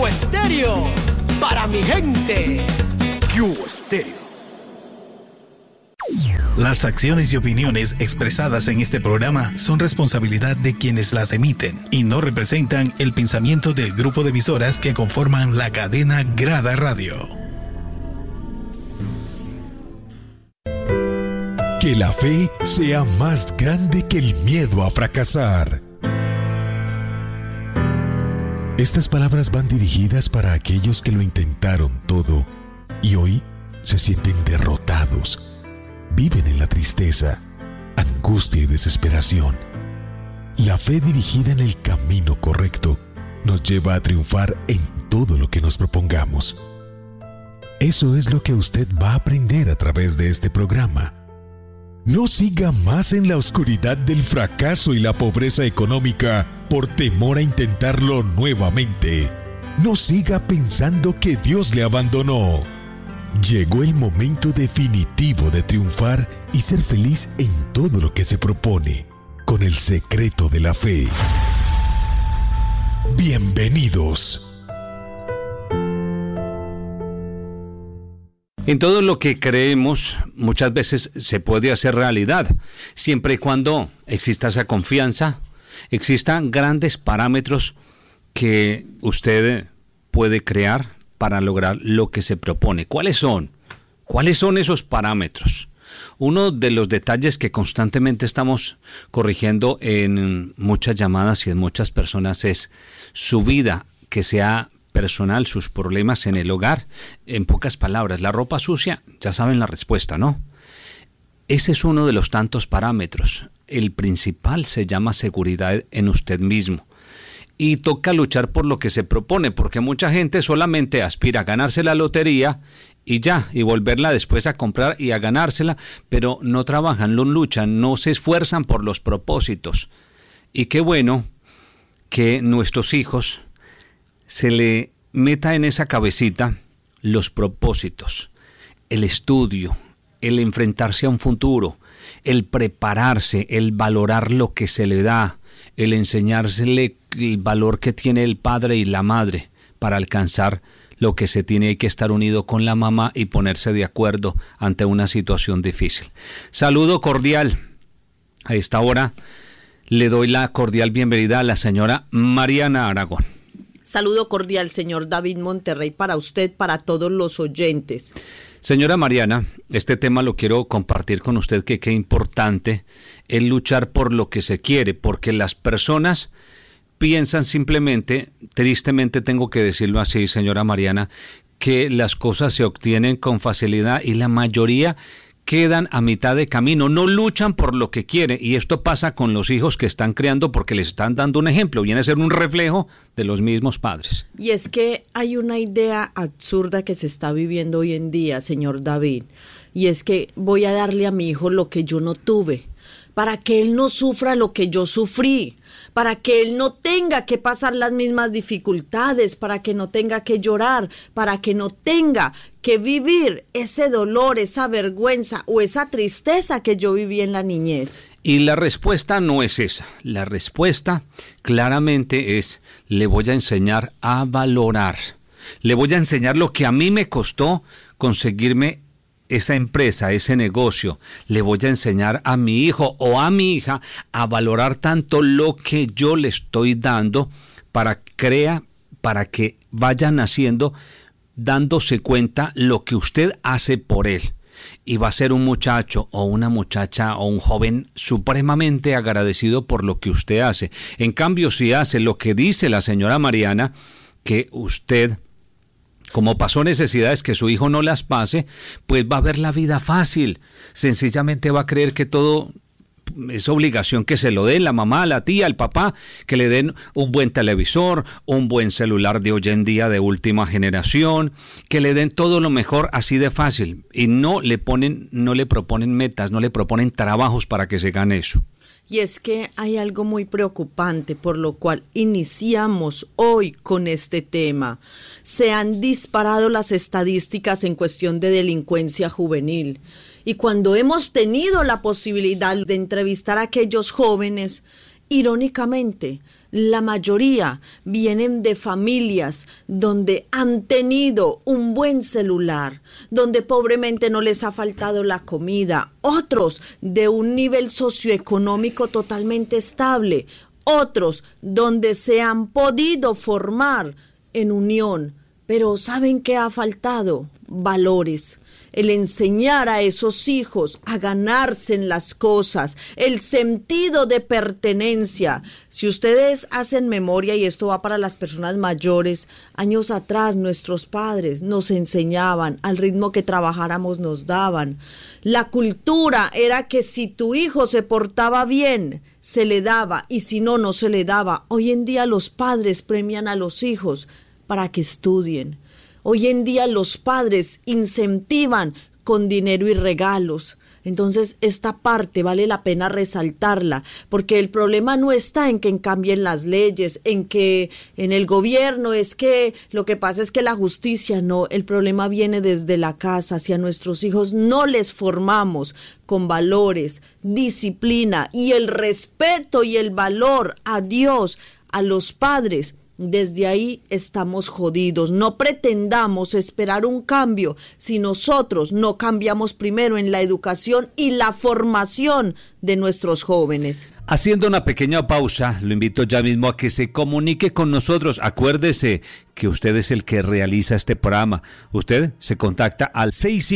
Estéreo, para mi gente. Cubo Estéreo. Las acciones y opiniones expresadas en este programa son responsabilidad de quienes las emiten y no representan el pensamiento del grupo de emisoras que conforman la cadena Grada Radio. Que la fe sea más grande que el miedo a fracasar. Estas palabras van dirigidas para aquellos que lo intentaron todo y hoy se sienten derrotados. Viven en la tristeza, angustia y desesperación. La fe dirigida en el camino correcto nos lleva a triunfar en todo lo que nos propongamos. Eso es lo que usted va a aprender a través de este programa. No siga más en la oscuridad del fracaso y la pobreza económica por temor a intentarlo nuevamente. No siga pensando que Dios le abandonó. Llegó el momento definitivo de triunfar y ser feliz en todo lo que se propone, con el secreto de la fe. Bienvenidos. En todo lo que creemos, muchas veces se puede hacer realidad, siempre y cuando exista esa confianza, existan grandes parámetros que usted puede crear para lograr lo que se propone. ¿Cuáles son? ¿Cuáles son esos parámetros? Uno de los detalles que constantemente estamos corrigiendo en muchas llamadas y en muchas personas es su vida, que sea personal, sus problemas en el hogar. En pocas palabras, la ropa sucia, ya saben la respuesta, ¿no? Ese es uno de los tantos parámetros. El principal se llama seguridad en usted mismo. Y toca luchar por lo que se propone, porque mucha gente solamente aspira a ganarse la lotería y ya, y volverla después a comprar y a ganársela, pero no trabajan, no luchan, no se esfuerzan por los propósitos. Y qué bueno que nuestros hijos se le meta en esa cabecita los propósitos, el estudio, el enfrentarse a un futuro, el prepararse, el valorar lo que se le da, el enseñársele el valor que tiene el padre y la madre para alcanzar lo que se tiene. Hay que estar unido con la mamá y ponerse de acuerdo ante una situación difícil. Saludo cordial. A esta hora le doy la cordial bienvenida a la señora Mariana Aragón. Saludo cordial, señor David Monterrey, para usted, para todos los oyentes. Señora Mariana, este tema lo quiero compartir con usted, que qué importante es luchar por lo que se quiere, porque las personas piensan simplemente, tristemente tengo que decirlo así, señora Mariana, que las cosas se obtienen con facilidad y la mayoría quedan a mitad de camino, no luchan por lo que quieren, y esto pasa con los hijos que están creando porque les están dando un ejemplo, viene a ser un reflejo de los mismos padres. Y es que hay una idea absurda que se está viviendo hoy en día, señor David, y es que voy a darle a mi hijo lo que yo no tuve, para que él no sufra lo que yo sufrí, para que él no tenga que pasar las mismas dificultades, para que no tenga que llorar, para que no tenga que vivir ese dolor, esa vergüenza o esa tristeza que yo viví en la niñez. Y la respuesta no es esa. La respuesta claramente es: le voy a enseñar a valorar. Le voy a enseñar lo que a mí me costó conseguirme esa empresa, ese negocio. Le voy a enseñar a mi hijo o a mi hija a valorar tanto lo que yo le estoy dando para que vayan haciendo, dándose cuenta lo que usted hace por él. Y va a ser un muchacho o una muchacha o un joven supremamente agradecido por lo que usted hace. En cambio, si hace lo que dice la señora Mariana, que usted, como pasó necesidades que su hijo no las pase, pues va a ver la vida fácil. Sencillamente va a creer que todo es obligación que se lo den la mamá, la tía, el papá, que le den un buen televisor, un buen celular de hoy en día de última generación, que le den todo lo mejor así de fácil. Y no le proponen metas, no le proponen trabajos para que se gane eso. Y es que hay algo muy preocupante, por lo cual iniciamos hoy con este tema. Se han disparado las estadísticas en cuestión de delincuencia juvenil. Y cuando hemos tenido la posibilidad de entrevistar a aquellos jóvenes, irónicamente, La mayoría vienen de familias donde han tenido un buen celular, donde pobremente no les ha faltado la comida, otros de un nivel socioeconómico totalmente estable, otros donde se han podido formar en unión, pero ¿saben qué ha faltado? Valores. El enseñar a esos hijos a ganarse en las cosas, el sentido de pertenencia. Si ustedes hacen memoria, y esto va para las personas mayores, años atrás nuestros padres nos enseñaban, al ritmo que trabajáramos nos daban. La cultura era que si tu hijo se portaba bien, se le daba, y si no, no se le daba. Hoy en día los padres premian a los hijos para que estudien. Hoy en día los padres incentivan con dinero y regalos. Entonces esta parte vale la pena resaltarla, porque el problema no está en que cambien las leyes, en que en el gobierno es que lo que pasa es que la justicia no, el problema viene desde la casa. Si a nuestros hijos no les formamos con valores, disciplina y el respeto y el valor a Dios, a los padres, desde ahí estamos jodidos. No pretendamos esperar un cambio si nosotros no cambiamos primero en la educación y la formación de nuestros jóvenes. Haciendo una pequeña pausa, lo invito ya mismo a que se comunique con nosotros. Acuérdese que usted es el que realiza este programa. Usted se contacta al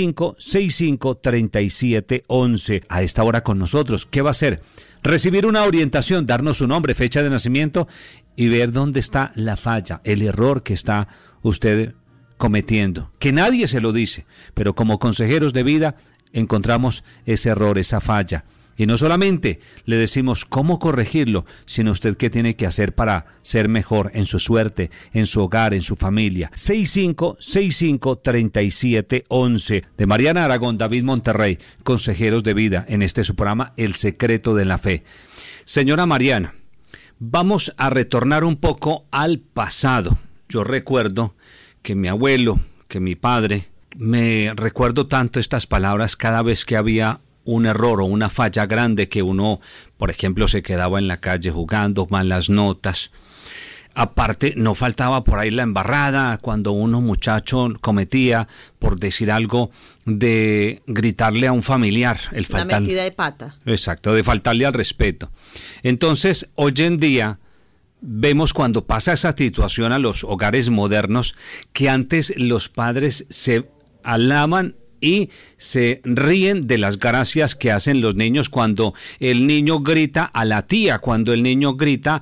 6565-3711 a esta hora con nosotros. ¿Qué va a hacer? Recibir una orientación, darnos su nombre, fecha de nacimiento y ver dónde está la falla, el error que está usted cometiendo. Que nadie se lo dice, pero como consejeros de vida encontramos ese error, esa falla. Y no solamente le decimos cómo corregirlo, sino usted qué tiene que hacer para ser mejor en su suerte, en su hogar, en su familia. 6565-3711 de Mariana Aragón, David Monterrey, consejeros de vida en este su programa El Secreto de la Fe. Señora Mariana, vamos a retornar un poco al pasado. Yo recuerdo que mi abuelo, que mi padre, me recuerdo tanto estas palabras cada vez que había un error o una falla grande, que uno, por ejemplo, se quedaba en la calle jugando, malas notas. Aparte, no faltaba por ahí la embarrada cuando uno muchacho cometía, por decir algo, de gritarle a un familiar. La metida de pata. Exacto, de faltarle al respeto. Entonces, hoy en día vemos cuando pasa esa situación a los hogares modernos, que antes los padres se alaban y se ríen de las gracias que hacen los niños cuando el niño grita a la tía, cuando el niño grita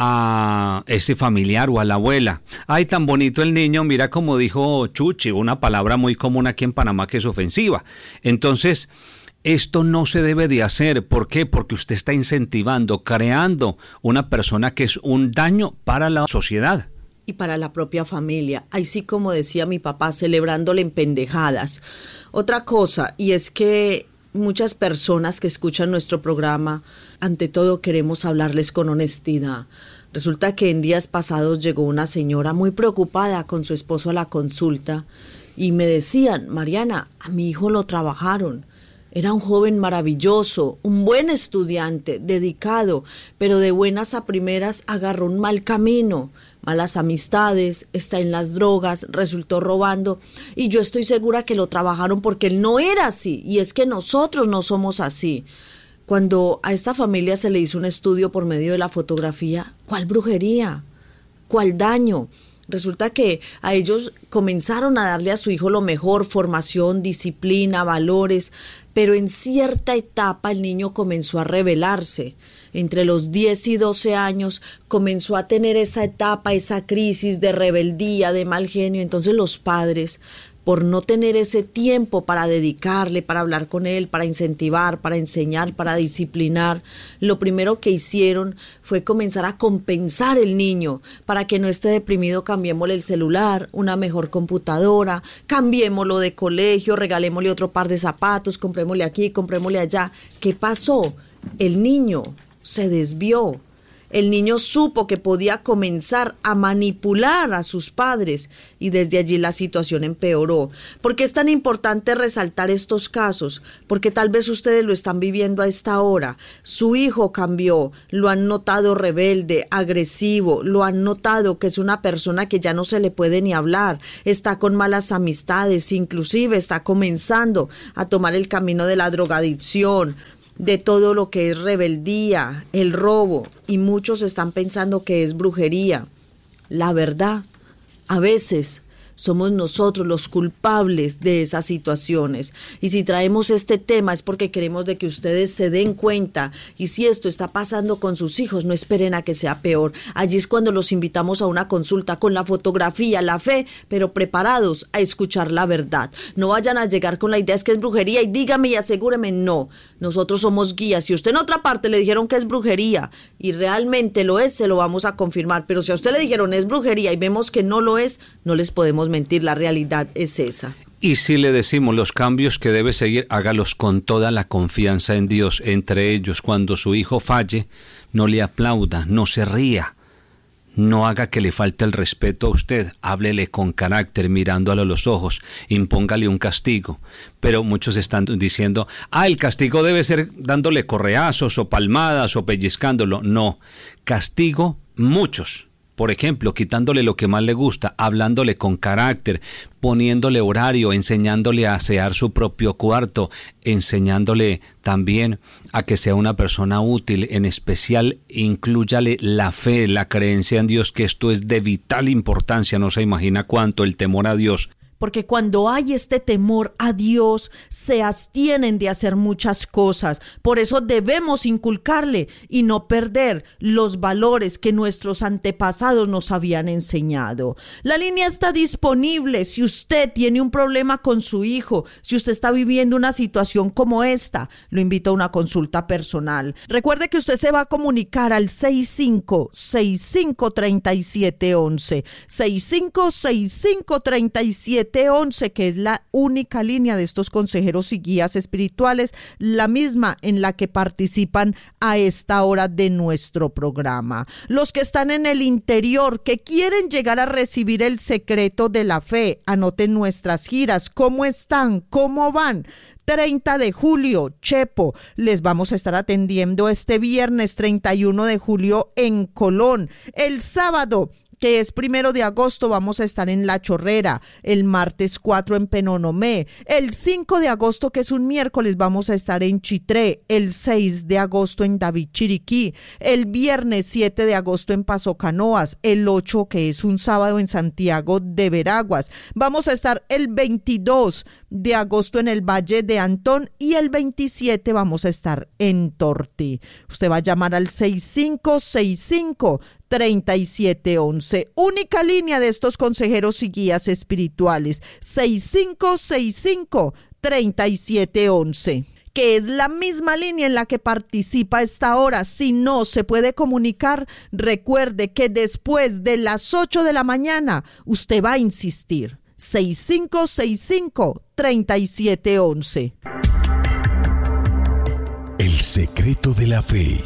a ese familiar o a la abuela. Ay, tan bonito el niño, mira como dijo Chuchi, una palabra muy común aquí en Panamá que es ofensiva. Entonces, esto no se debe de hacer. ¿Por qué? Porque usted está incentivando, creando una persona que es un daño para la sociedad. Y para la propia familia, así como decía mi papá, celebrándole en pendejadas. Otra cosa, y es que muchas personas que escuchan nuestro programa, ante todo queremos hablarles con honestidad. Resulta que en días pasados llegó una señora muy preocupada con su esposo a la consulta y me decían: Mariana, a mi hijo lo trabajaron. Era un joven maravilloso, un buen estudiante, dedicado, pero de buenas a primeras agarró un mal camino, malas amistades, está en las drogas, resultó robando, y yo estoy segura que lo trabajaron porque él no era así, y es que nosotros no somos así. Cuando a esta familia se le hizo un estudio por medio de la fotografía, ¿cuál brujería? ¿Cuál daño? Resulta que a ellos comenzaron a darle a su hijo lo mejor, formación, disciplina, valores, pero en cierta etapa el niño comenzó a rebelarse. Entre los 10 y 12 años comenzó a tener esa etapa, esa crisis de rebeldía, de mal genio. Entonces los padres, por no tener ese tiempo para dedicarle, para hablar con él, para incentivar, para enseñar, para disciplinar, lo primero que hicieron fue comenzar a compensar el niño. Para que no esté deprimido, cambiémosle el celular, una mejor computadora, cambiémoslo de colegio, regalémosle otro par de zapatos, comprémosle aquí, comprémosle allá. ¿Qué pasó? El niño se desvió. El niño supo que podía comenzar a manipular a sus padres y desde allí la situación empeoró. ¿Por qué es tan importante resaltar estos casos? Porque tal vez ustedes lo están viviendo a esta hora. Su hijo cambió, lo han notado rebelde, agresivo, lo han notado que es una persona que ya no se le puede ni hablar, está con malas amistades, inclusive está comenzando a tomar el camino de la drogadicción, de todo lo que es rebeldía, el robo, y muchos están pensando que es brujería. La verdad, a veces somos nosotros los culpables de esas situaciones. Y si traemos este tema es porque queremos de que ustedes se den cuenta. Y si esto está pasando con sus hijos, no esperen a que sea peor. Allí es cuando los invitamos a una consulta con la fotografía, la fe, pero preparados a escuchar la verdad. No vayan a llegar con la idea es que es brujería y dígame y asegúreme. No, nosotros somos guías. Si a usted en otra parte le dijeron que es brujería y realmente lo es, se lo vamos a confirmar. Pero si a usted le dijeron es brujería y vemos que no lo es, no les podemos mentir, la realidad es esa. Y si le decimos los cambios que debe seguir, hágalos con toda la confianza en Dios. Entre ellos, cuando su hijo falle, no le aplauda, no se ría, no haga que le falte el respeto a usted, háblele con carácter, mirándolo a los ojos, impóngale un castigo. Pero muchos están diciendo, el castigo debe ser dándole correazos o palmadas o pellizcándolo. No, castigo muchos. Por ejemplo, quitándole lo que más le gusta, hablándole con carácter, poniéndole horario, enseñándole a asear su propio cuarto, enseñándole también a que sea una persona útil. En especial, inclúyale la fe, la creencia en Dios, que esto es de vital importancia. No se imagina cuánto el temor a Dios. Porque cuando hay este temor a Dios, se abstienen de hacer muchas cosas. Por eso debemos inculcarle y no perder los valores que nuestros antepasados nos habían enseñado. La línea está disponible. Si usted tiene un problema con su hijo, si usted está viviendo una situación como esta, lo invito a una consulta personal. Recuerde que usted se va a comunicar al 6565-3711. 6565-3711, que es la única línea de estos consejeros y guías espirituales, la misma en la que participan a esta hora de nuestro programa. Los que están en el interior, que quieren llegar a recibir el secreto de la fe, anoten nuestras giras, cómo están, cómo van. 30 de julio, Chepo, les vamos a estar atendiendo este viernes 31 de julio en Colón. El sábado, que es 1 de agosto, vamos a estar en La Chorrera. El martes 4 en Penonomé. El 5 de agosto, que es un miércoles, vamos a estar en Chitré. El 6 de agosto en David Chiriquí. El viernes 7 de agosto en Paso Canoas. El 8, que es un sábado, en Santiago de Veraguas. Vamos a estar el 22 de agosto en el Valle de Antón y el 27 vamos a estar en Torti. Usted va a llamar al 6565-3711. Única línea de estos consejeros y guías espirituales. 6565-3711. Que es la misma línea en la que participa a esta hora. Si no se puede comunicar, recuerde que después de las 8 de la mañana usted va a insistir. 6565-3711. El secreto de la fe.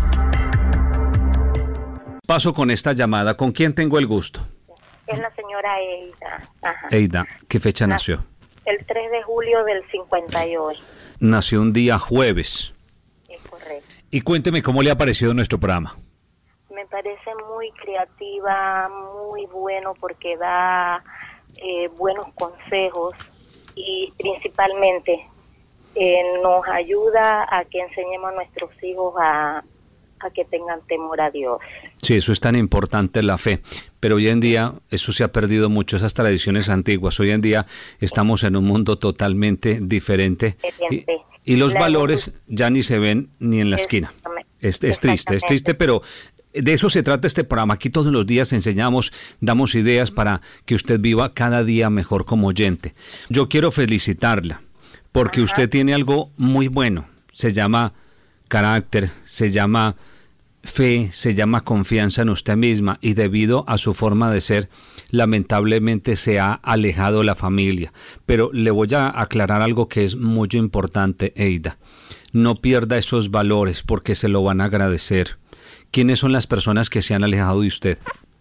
Paso con esta llamada. ¿Con quién tengo el gusto? Es la señora Eida. Ajá. Eida, ¿qué fecha nació? El 3 de julio del 58. Nació un día jueves. Es correcto. Y cuénteme cómo le ha parecido nuestro programa. Me parece muy creativa, muy bueno porque da buenos consejos y principalmente nos ayuda a que enseñemos a nuestros hijos a que tengan temor a Dios. Sí, eso es tan importante, la fe, pero hoy en día eso se ha perdido mucho, esas tradiciones antiguas. Hoy en día estamos en un mundo totalmente diferente y los valores ya ni se ven ni en la esquina. Es triste, pero de eso se trata este programa. Aquí todos los días enseñamos, damos ideas para que usted viva cada día mejor como oyente. Yo quiero felicitarla porque usted tiene algo muy bueno, se llama carácter, se llama fe, se llama confianza en usted misma, y debido a su forma de ser, lamentablemente se ha alejado la familia. Pero le voy a aclarar algo que es muy importante, Eida. No pierda esos valores porque se lo van a agradecer. ¿Quiénes son las personas que se han alejado de usted?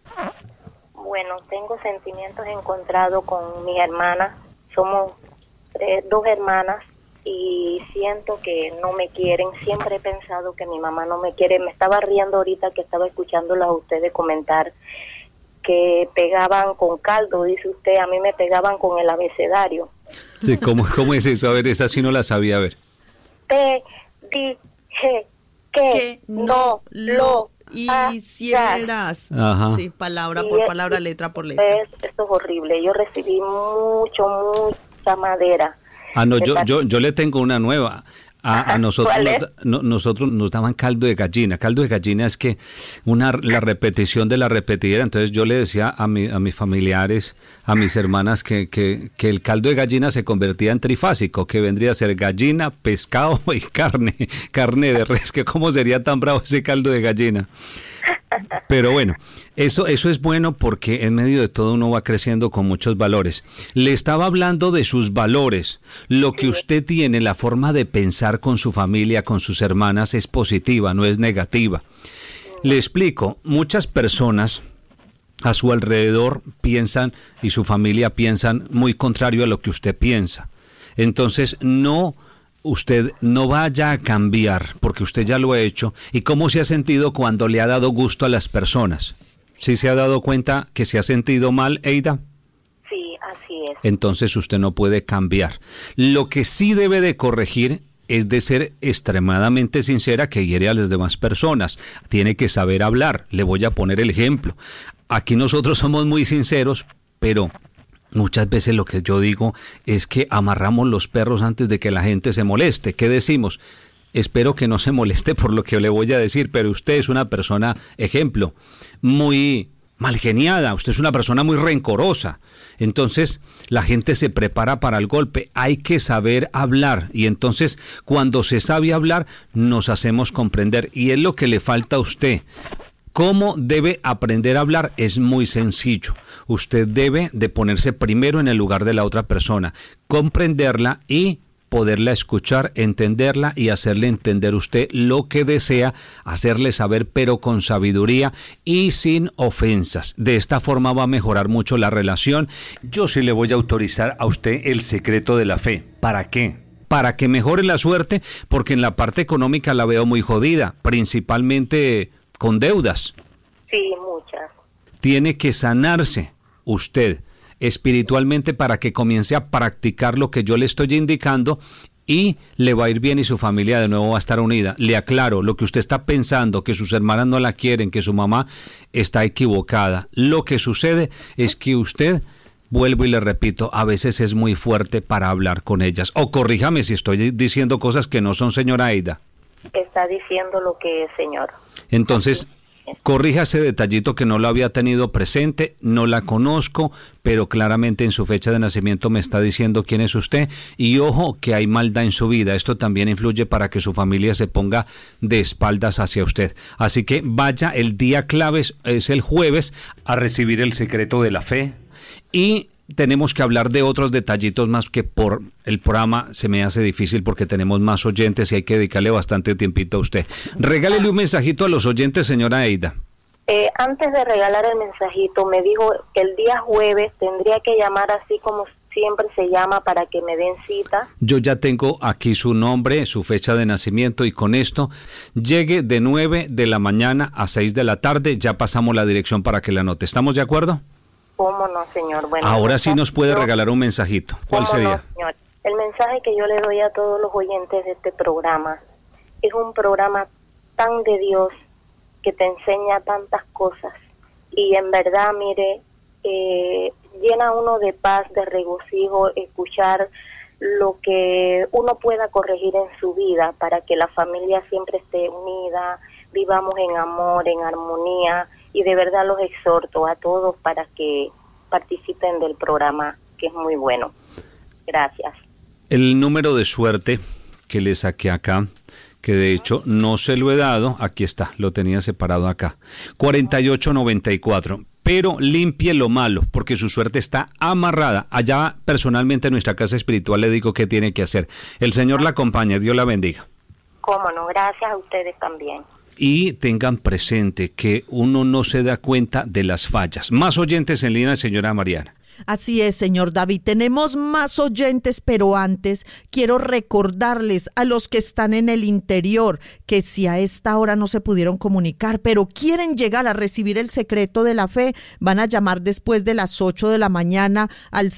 Bueno, tengo sentimientos encontrados con mi hermana. Somos dos hermanas y siento que no me quieren. Siempre he pensado que mi mamá no me quiere. Me estaba riendo ahorita que estaba escuchándolas a ustedes comentar que pegaban con caldo, dice usted. A mí me pegaban con el abecedario. Sí, ¿cómo es eso? A ver, esa sí no la sabía, a ver. Te dije que no lo hicieras. Ajá. Sí, palabra por palabra, letra por letra. Esto es horrible. Yo recibí mucha madera. No, yo le tengo una nueva. A nosotros nosotros nos daban caldo de gallina. Caldo de gallina es que la repetición de la repetidera. Entonces yo le decía a mis familiares, a mis hermanas, que el caldo de gallina se convertía en trifásico, que vendría a ser gallina, pescado y carne de res. Que cómo sería tan bravo ese caldo de gallina. Pero bueno, eso es bueno porque en medio de todo uno va creciendo con muchos valores. Le estaba hablando de sus valores. Lo que usted tiene, la forma de pensar con su familia, con sus hermanas, es positiva, no es negativa. Le explico, muchas personas a su alrededor piensan y su familia piensan muy contrario a lo que usted piensa. Entonces usted no vaya a cambiar, porque usted ya lo ha hecho. ¿Y cómo se ha sentido cuando le ha dado gusto a las personas? ¿Sí se ha dado cuenta que se ha sentido mal, Eida? Sí, así es. Entonces usted no puede cambiar. Lo que sí debe de corregir es de ser extremadamente sincera, que hiere a las demás personas. Tiene que saber hablar. Le voy a poner el ejemplo. Aquí nosotros somos muy sinceros, pero muchas veces lo que yo digo es que amarramos los perros antes de que la gente se moleste. ¿Qué decimos? Espero que no se moleste por lo que le voy a decir, pero usted es una persona, ejemplo, muy malgeniada, usted es una persona muy rencorosa. Entonces la gente se prepara para el golpe. Hay que saber hablar, y entonces cuando se sabe hablar nos hacemos comprender, y es lo que le falta a usted. ¿Cómo debe aprender a hablar? Es muy sencillo. Usted debe de ponerse primero en el lugar de la otra persona, comprenderla y poderla escuchar, entenderla y hacerle entender usted lo que desea, hacerle saber, pero con sabiduría y sin ofensas. De esta forma va a mejorar mucho la relación. Yo sí le voy a autorizar a usted el secreto de la fe. ¿Para qué? Para que mejore la suerte, porque en la parte económica la veo muy jodida, principalmente con deudas. Sí, muchas. Tiene que sanarse usted espiritualmente para que comience a practicar lo que yo le estoy indicando, y le va a ir bien y su familia de nuevo va a estar unida. Le aclaro, lo que usted está pensando, que sus hermanas no la quieren, que su mamá, está equivocada. Lo que sucede es que usted, vuelvo y le repito, a veces es muy fuerte para hablar con ellas. O corríjame si estoy diciendo cosas que no son, señora Eida. Está diciendo lo que es, señor. Entonces, corrija ese detallito que no lo había tenido presente. No la conozco, pero claramente en su fecha de nacimiento me está diciendo quién es usted. Y ojo, que hay maldad en su vida. Esto también influye para que su familia se ponga de espaldas hacia usted. Así que vaya, el día clave es el jueves, a recibir el secreto de la fe. Y tenemos que hablar de otros detallitos más, que por el programa se me hace difícil porque tenemos más oyentes y hay que dedicarle bastante tiempito a usted. Regálele un mensajito a los oyentes, señora Eida. Antes de regalar el mensajito, me dijo que el día jueves tendría que llamar así como siempre se llama para que me den cita. Yo ya tengo aquí su nombre, su fecha de nacimiento, y con esto llegue de 9 de la mañana a 6 de la tarde. Ya pasamos la dirección para que la anote. ¿Estamos de acuerdo? ¿Cómo no, señor? Bueno, ahora sí nos puede regalar un mensajito. ¿Cuál sería? No, señor? El mensaje que yo le doy a todos los oyentes de este programa es un programa tan de Dios que te enseña tantas cosas, y en verdad, mire, llena uno de paz, de regocijo, escuchar lo que uno pueda corregir en su vida para que la familia siempre esté unida, vivamos en amor, en armonía. Y de verdad los exhorto a todos para que participen del programa, que es muy bueno. Gracias. El número de suerte que le saqué acá, que de hecho no se lo he dado, aquí está, lo tenía separado acá, 4894. Pero limpie lo malo, porque su suerte está amarrada. Allá personalmente en nuestra casa espiritual le digo qué tiene que hacer. El Señor la acompañe, Dios la bendiga. Cómo no, gracias a ustedes también. y tengan presente que uno no se da cuenta de las fallas. Más oyentes en línea, señora Mariana. Así es, señor David. Tenemos más oyentes, pero antes quiero recordarles a los que están en el interior que si a esta hora no se pudieron comunicar, pero quieren llegar a recibir el secreto de la fe, van a llamar después de las 8 de la mañana al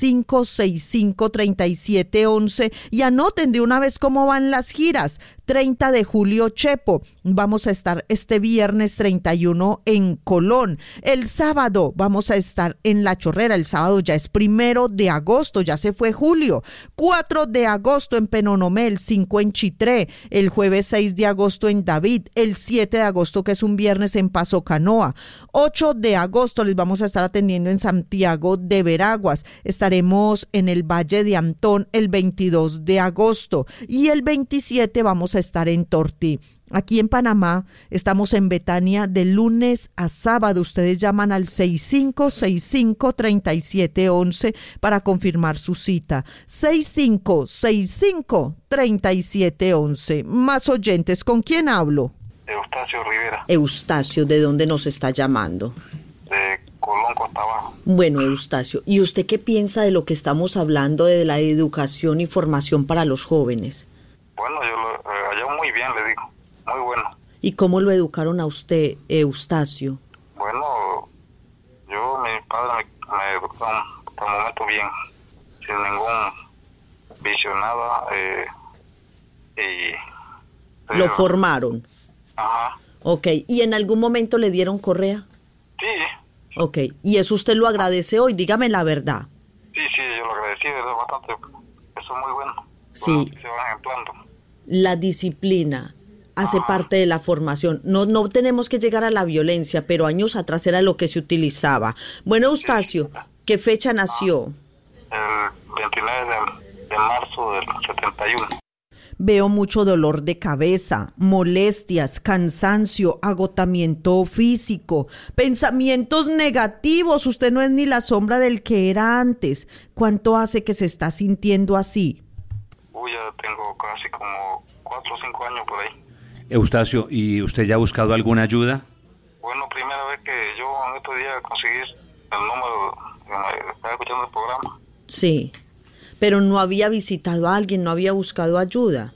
6565-3711 y anoten de una vez cómo van las giras. 30 de julio, Chepo. Vamos a estar este viernes 31 en Colón. El sábado vamos a estar en La Chorrera. El sábado ya es 1 de agosto, ya se fue julio. 4 de agosto en Penonomé, 5 en Chitré. El jueves 6 de agosto en David. El 7 de agosto, que es un viernes, en Paso Canoa. 8 de agosto les vamos a estar atendiendo en Santiago de Veraguas. Estaremos en el Valle de Antón el 22 de agosto. Y el 27 vamos a estar en Tortí. Aquí en Panamá estamos en Betania de lunes a sábado. Ustedes llaman al 6565-3711 para confirmar su cita. 6565-3711. Más oyentes. ¿Con quién hablo? Eustacio Rivera. Eustacio, ¿de dónde nos está llamando? De Colón, Costa Baja. Bueno, Eustacio, ¿y usted qué piensa de lo que estamos hablando de la educación y formación para los jóvenes? Bueno, yo lo hallo muy bien, le digo. Muy bueno. ¿Y cómo lo educaron a usted, Eustacio? Bueno, mi padre me educó hasta el momento bien, sin ningún vicio, nada. ¿Lo formaron? Ajá. Ok, ¿y en algún momento le dieron correa? Sí. Ok, ¿y eso usted lo agradece hoy? Dígame la verdad. Sí, yo lo agradecí, es bastante. Eso es muy bueno. Sí. Bueno, se van ejemplando. La disciplina hace parte de la formación. No tenemos que llegar a la violencia, pero años atrás era lo que se utilizaba. Bueno, Eustacio, ¿qué fecha nació? El 29 de marzo del 71. Veo mucho dolor de cabeza, molestias, cansancio, agotamiento físico, pensamientos negativos. Usted no es ni la sombra del que era antes. ¿Cuánto hace que se está sintiendo así? Ya tengo casi como 4 o 5 años por ahí. Eustacio, ¿y usted ya ha buscado alguna ayuda? Bueno, primera vez que yo en estos días conseguí el número, estaba escuchando el programa. Sí, pero no había visitado a alguien, no había buscado ayuda.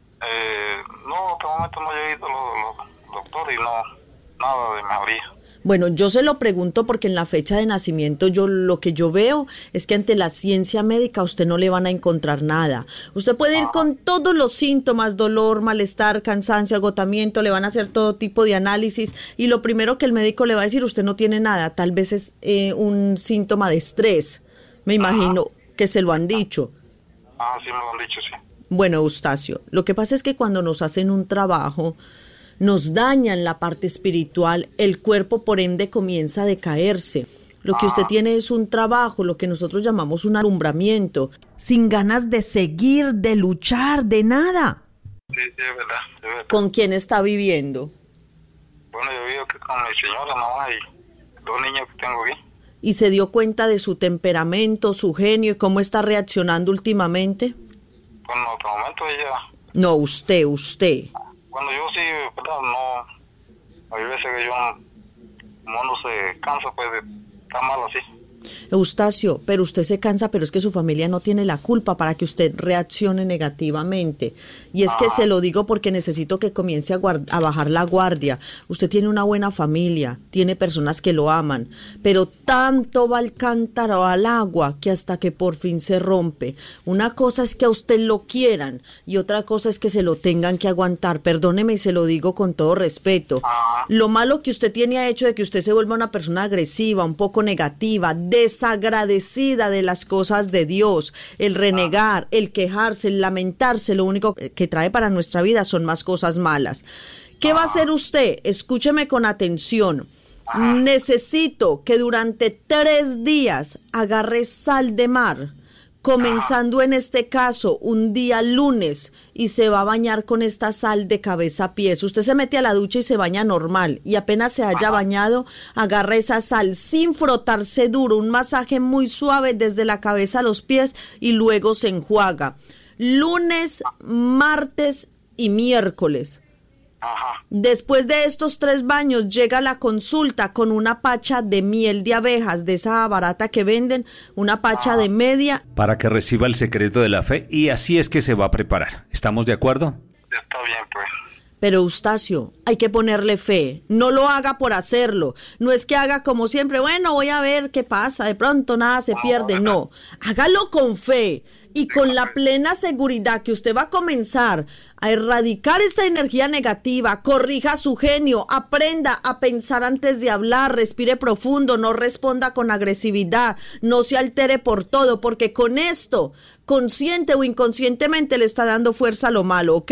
No, hasta el momento no he ido a los doctores y no, nada de mejoría. Bueno, yo se lo pregunto porque en la fecha de nacimiento lo que yo veo es que ante la ciencia médica a usted no le van a encontrar nada. Usted puede ir con todos los síntomas, dolor, malestar, cansancio, agotamiento, le van a hacer todo tipo de análisis y lo primero que el médico le va a decir, usted no tiene nada, tal vez es un síntoma de estrés. Me imagino que se lo han dicho. Sí me lo han dicho, sí. Bueno, Eustacio, lo que pasa es que cuando nos hacen un trabajo, nos dañan la parte espiritual, el cuerpo por ende comienza a decaerse. Lo que usted tiene es un trabajo, lo que nosotros llamamos un alumbramiento, sin ganas de seguir, de luchar, de nada. Sí, es verdad, es verdad. ¿Con quién está viviendo? Bueno, yo vivo aquí con mi señora, mamá y 2 niños que tengo aquí. ¿Y se dio cuenta de su temperamento, su genio y cómo está reaccionando últimamente? Bueno, hasta el momento ella... No, usted. Bueno, yo sí, ¿verdad? No, hay veces que yo, como uno se cansa, pues, de estar mal así. Eustacio, pero usted se cansa, pero es que su familia no tiene la culpa para que usted reaccione negativamente. Y es que se lo digo porque necesito que comience a bajar la guardia. Usted tiene una buena familia, tiene personas que lo aman, pero tanto va el cántaro al agua que hasta que por fin se rompe. Una cosa es que a usted lo quieran y otra cosa es que se lo tengan que aguantar. Perdóneme y se lo digo con todo respeto. Lo malo que usted tiene ha hecho de que usted se vuelva una persona agresiva, un poco negativa, desagradecida de las cosas de Dios. El renegar, el quejarse, el lamentarse, lo único que trae para nuestra vida son más cosas malas. ¿Qué va a hacer usted? Escúcheme con atención. Necesito que durante 3 días agarre sal de mar, comenzando en este caso un día lunes, y se va a bañar con esta sal de cabeza a pies. Usted se mete a la ducha y se baña normal, y apenas se haya bañado, agarra esa sal sin frotarse duro, un masaje muy suave desde la cabeza a los pies y luego se enjuaga. Lunes, martes y miércoles. Ajá. Después de estos 3 baños llega la consulta con una pacha de miel de abejas, de esa barata que venden, una pacha de media. Para que reciba el secreto de la fe, y así es que se va a preparar. ¿Estamos de acuerdo? Está bien, pues. Pero Eustacio, hay que ponerle fe, no lo haga por hacerlo, no es que haga como siempre, bueno, voy a ver qué pasa, de pronto nada se pierde, no, hágalo con fe y con la plena seguridad que usted va a comenzar a erradicar esta energía negativa, corrija su genio, aprenda a pensar antes de hablar, respire profundo, no responda con agresividad, no se altere por todo, porque con esto, consciente o inconscientemente le está dando fuerza a lo malo, ¿ok?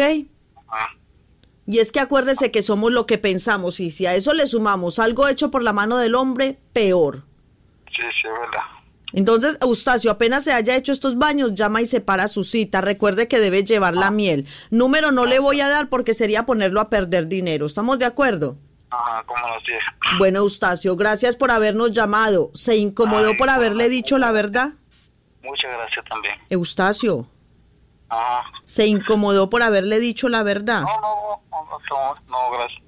Y es que acuérdese que somos lo que pensamos, y si a eso le sumamos algo hecho por la mano del hombre, peor. Sí, es verdad. Entonces, Eustacio, apenas se haya hecho estos baños, llama y separa su cita. Recuerde que debe llevar la miel. Número no le voy a dar porque sería ponerlo a perder dinero. ¿Estamos de acuerdo? Ajá, cómo no, sí. Bueno, Eustacio, gracias por habernos llamado. ¿Se incomodó por haberle dicho la verdad? Muchas gracias también. Eustacio, Ajá. ¿se incomodó por haberle dicho la verdad? No, gracias.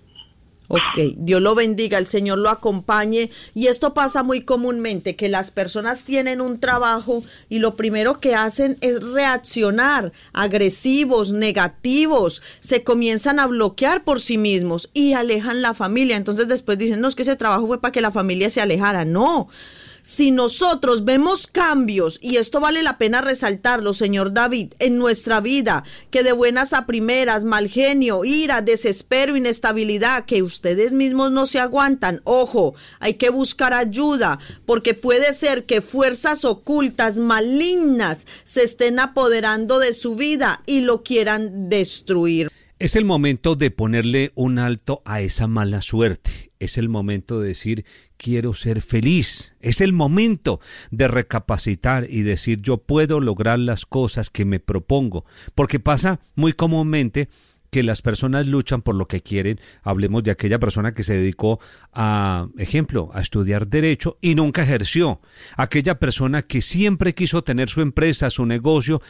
Ok, Dios lo bendiga, el Señor lo acompañe. Y esto pasa muy comúnmente, que las personas tienen un trabajo y lo primero que hacen es reaccionar, agresivos, negativos, se comienzan a bloquear por sí mismos y alejan la familia. Entonces después dicen, no, es que ese trabajo fue para que la familia se alejara. No. Si nosotros vemos cambios, y esto vale la pena resaltarlo, señor David, en nuestra vida, que de buenas a primeras, mal genio, ira, desespero, inestabilidad, que ustedes mismos no se aguantan, ojo, hay que buscar ayuda, porque puede ser que fuerzas ocultas, malignas, se estén apoderando de su vida y lo quieran destruir. Es el momento de ponerle un alto a esa mala suerte. Es el momento de decir, quiero ser feliz. Es el momento de recapacitar y decir, yo puedo lograr las cosas que me propongo. Porque pasa muy comúnmente que las personas luchan por lo que quieren. Hablemos de aquella persona que se dedicó a estudiar derecho y nunca ejerció. Aquella persona que siempre quiso tener su empresa, su negocio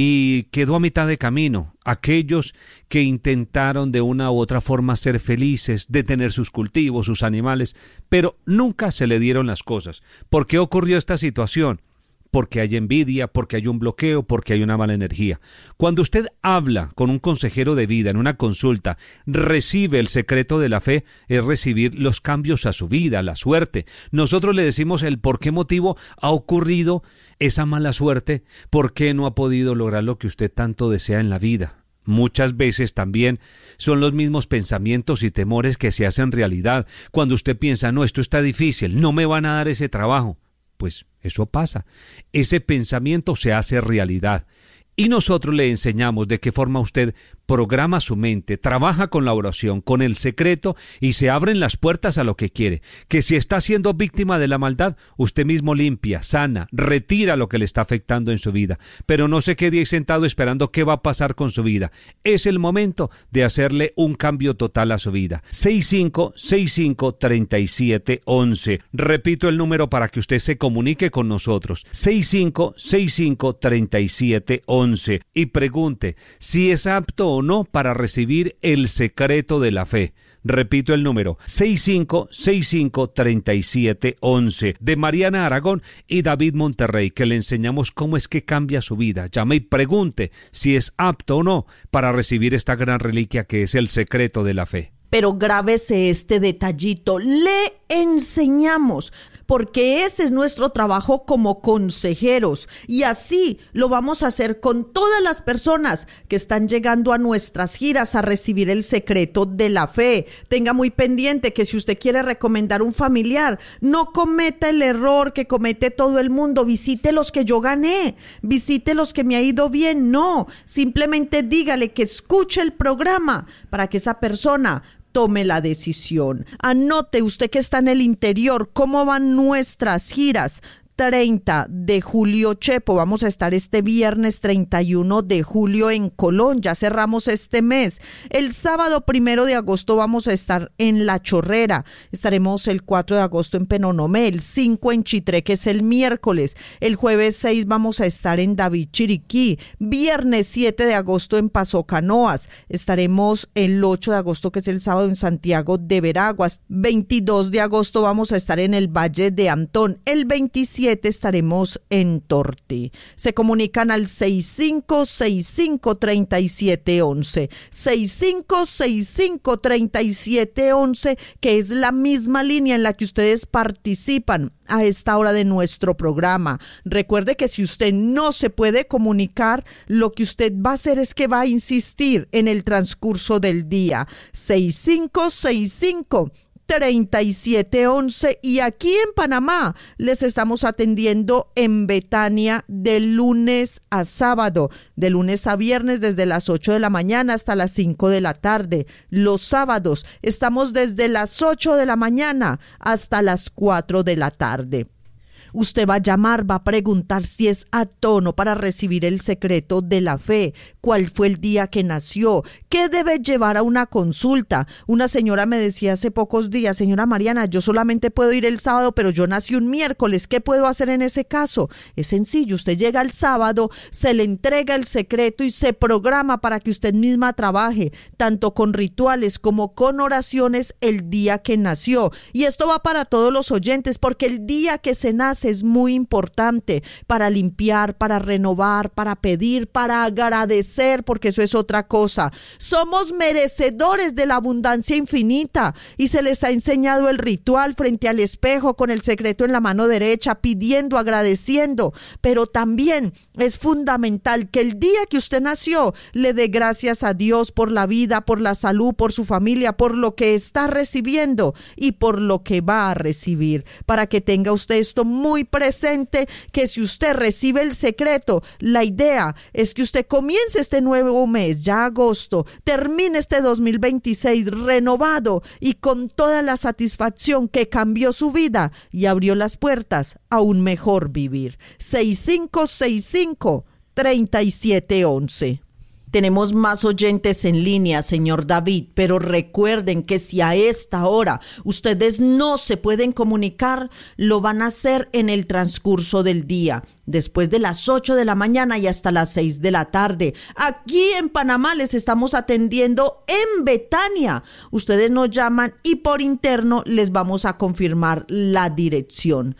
y quedó a mitad de camino. Aquellos que intentaron de una u otra forma ser felices, de tener sus cultivos, sus animales, pero nunca se le dieron las cosas. ¿Por qué ocurrió esta situación? Porque hay envidia, porque hay un bloqueo, porque hay una mala energía. Cuando usted habla con un consejero de vida en una consulta, recibe el secreto de la fe, es recibir los cambios a su vida, la suerte. Nosotros le decimos el por qué motivo ha ocurrido esa mala suerte, por qué no ha podido lograr lo que usted tanto desea en la vida. Muchas veces también son los mismos pensamientos y temores que se hacen realidad. Cuando usted piensa, no, esto está difícil, no me van a dar ese trabajo. Pues eso pasa. Ese pensamiento se hace realidad. Y nosotros le enseñamos de qué forma usted programa su mente, trabaja con la oración, con el secreto y se abren las puertas a lo que quiere. Que si está siendo víctima de la maldad, usted mismo limpia, sana, retira lo que le está afectando en su vida. Pero no se quede ahí sentado esperando qué va a pasar con su vida. Es el momento de hacerle un cambio total a su vida. 6565-3711. Repito el número para que usted se comunique con nosotros. 6565-3711. Y pregunte si es apto o no para recibir el secreto de la fe. Repito el número, 6565-3711, de Mariana Aragón y David Monterrey, que le enseñamos cómo es que cambia su vida. Llame y pregunte si es apto o no para recibir esta gran reliquia que es el secreto de la fe. Pero grábese este detallito, le enseñamos, porque ese es nuestro trabajo como consejeros, y así lo vamos a hacer con todas las personas que están llegando a nuestras giras a recibir el secreto de la fe. Tenga muy pendiente que si usted quiere recomendar un familiar, no cometa el error que comete todo el mundo, visite los que yo gané, visite los que me ha ido bien, no, simplemente dígale que escuche el programa para que esa persona tome la decisión. Anote usted que está en el interior, cómo van nuestras giras. 30 de julio, Chepo. Vamos a estar este viernes 31 de julio en Colón. Ya cerramos este mes. El sábado 1 de agosto vamos a estar en La Chorrera. Estaremos el 4 de agosto en Penonomé, el 5 en Chitré, que es el miércoles. El jueves 6 vamos a estar en David, Chiriquí. Viernes 7 de agosto en Paso Canoas. Estaremos el 8 de agosto, que es el sábado, en Santiago de Veraguas. 22 de agosto vamos a estar en el Valle de Antón. El 27 estaremos en Torti. Se comunican al 6565-3711. 6565-3711, que es la misma línea en la que ustedes participan a esta hora de nuestro programa. Recuerde que si usted no se puede comunicar, lo que usted va a hacer es que va a insistir en el transcurso del día. 6565-3711, y aquí en Panamá les estamos atendiendo en Betania de lunes a sábado, de lunes a viernes desde las 8 de la mañana hasta las 5 de la tarde. Los sábados estamos desde las 8 de la mañana hasta las 4 de la tarde. Usted va a llamar, va a preguntar si es a tono para recibir el secreto de la fe, cuál fue el día que nació, qué debe llevar a una consulta. Una señora me decía hace pocos días: señora Mariana, yo solamente puedo ir el sábado, pero yo nací un miércoles, ¿qué puedo hacer en ese caso? Es sencillo, usted llega el sábado, se le entrega el secreto y se programa para que usted misma trabaje, tanto con rituales como con oraciones, el día que nació. Y esto va para todos los oyentes, porque el día que se nace es muy importante para limpiar, para renovar, para pedir, para agradecer, porque eso es otra cosa. Somos merecedores de la abundancia infinita, y se les ha enseñado el ritual frente al espejo con el secreto en la mano derecha, pidiendo, agradeciendo, pero también es fundamental que el día que usted nació le dé gracias a Dios por la vida, por la salud, por su familia, por lo que está recibiendo y por lo que va a recibir, para que tenga usted esto muy presente, que si usted recibe el secreto, la idea es que usted comience este nuevo mes, ya agosto, termine este 2026 renovado y con toda la satisfacción que cambió su vida y abrió las puertas a un mejor vivir. 6565-3711. Tenemos más oyentes en línea, señor David, pero recuerden que si a esta hora ustedes no se pueden comunicar, lo van a hacer en el transcurso del día, después de las 8 de la mañana y hasta las 6 de la tarde. Aquí en Panamá les estamos atendiendo en Betania. Ustedes nos llaman y por interno les vamos a confirmar la dirección.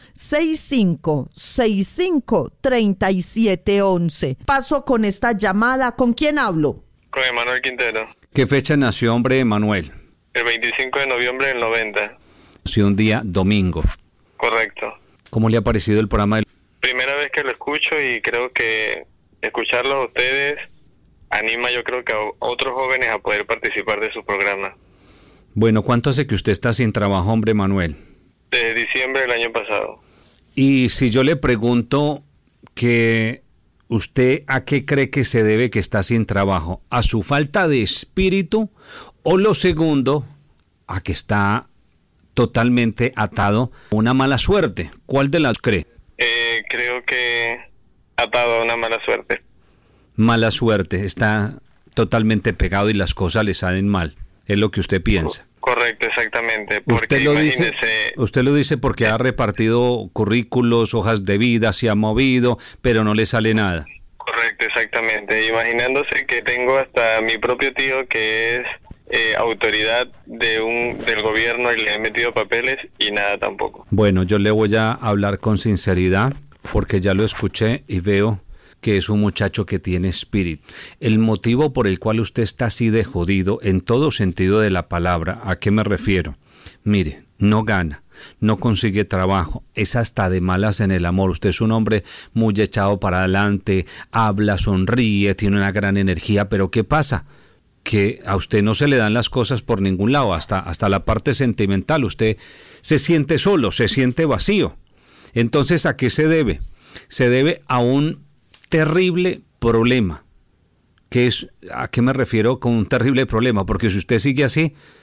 6565-3711. Paso con esta llamada. ¿Con quién hablo? Con Emanuel Quintero. ¿Qué fecha nació, hombre, Emanuel? El 25 de noviembre del 90. Nació un día domingo. Correcto. ¿Cómo le ha parecido el programa? Primera vez que lo escucho, y creo que escucharlo a ustedes anima, yo creo, que a otros jóvenes a poder participar de su programa. Bueno, ¿cuánto hace que usted está sin trabajo, hombre, Manuel? Desde diciembre del año pasado. Y si yo le pregunto que usted a qué cree que se debe que está sin trabajo, ¿a su falta de espíritu, o lo segundo, a que está totalmente atado a una mala suerte? ¿Cuál de las cree? Creo que atado a una mala suerte. Mala suerte, está totalmente pegado y las cosas le salen mal, es lo que usted piensa. Correcto, exactamente. Porque usted lo dice porque ha repartido currículos, hojas de vida, se ha movido, pero no le sale nada. Correcto, exactamente. Imaginándose que tengo hasta mi propio tío que es autoridad del gobierno y le he metido papeles y nada tampoco. Bueno, yo le voy a hablar con sinceridad porque ya lo escuché y veo que es un muchacho que tiene espíritu. El motivo por el cual usted está así de jodido en todo sentido de la palabra, ¿a qué me refiero? Mire, no gana, no consigue trabajo, es hasta de malas en el amor. Usted es un hombre muy echado para adelante, habla, sonríe, tiene una gran energía, pero ¿qué pasa? Que a usted no se le dan las cosas por ningún lado, hasta la parte sentimental. Usted se siente solo, se siente vacío. Entonces, ¿a qué se debe? Se debe a un terrible problema. ¿A qué me refiero con un terrible problema? Porque si usted sigue así,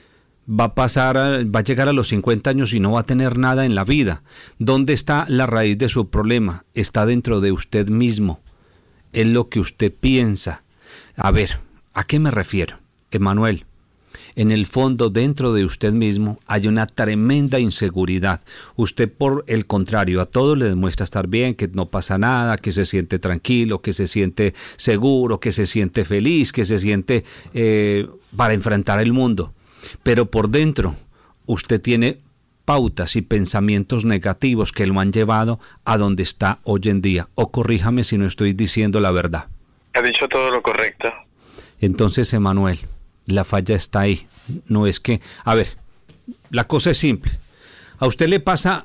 va a llegar a los 50 años y no va a tener nada en la vida. ¿Dónde está la raíz de su problema? Está dentro de usted mismo. Es lo que usted piensa. A ver, ¿a qué me refiero? Emanuel, en el fondo, dentro de usted mismo hay una tremenda inseguridad. Usted, por el contrario, a todo le demuestra estar bien, que no pasa nada, que se siente tranquilo, que se siente seguro, que se siente feliz, que se siente para enfrentar el mundo. Pero por dentro, usted tiene pautas y pensamientos negativos que lo han llevado a donde está hoy en día. O corríjame si no estoy diciendo la verdad. Ha dicho todo lo correcto. Entonces, Emanuel, la falla está ahí. No es que... A ver, la cosa es simple. A usted le pasa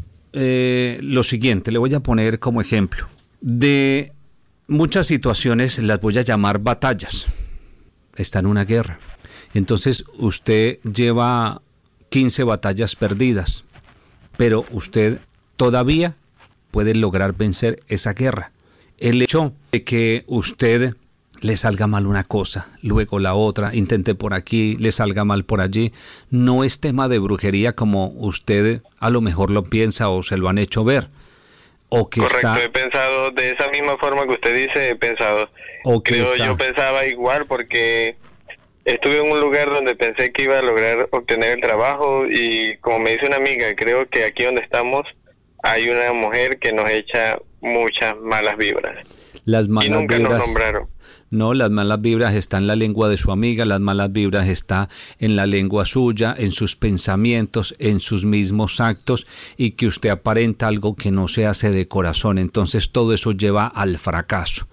lo siguiente, le voy a poner como ejemplo. De muchas situaciones las voy a llamar batallas. Está en una guerra. Entonces usted lleva 15 batallas perdidas, pero usted todavía puede lograr vencer esa guerra. El hecho de que usted le salga mal una cosa, luego la otra, intente por aquí, le salga mal por allí, no es tema de brujería como usted a lo mejor lo piensa o se lo han hecho ver. O que correcto, está... he pensado de esa misma forma que usted dice, he pensado. O que creo está... yo pensaba igual porque estuve en un lugar donde pensé que iba a lograr obtener el trabajo y como me dice una amiga, creo que aquí donde estamos hay una mujer que nos echa muchas malas vibras. Las malas y nunca vibras... nos nombraron. No, las malas vibras están en la lengua de su amiga, las malas vibras están en la lengua suya, en sus pensamientos, en sus mismos actos y que usted aparenta algo que no se hace de corazón. Entonces todo eso lleva al fracaso.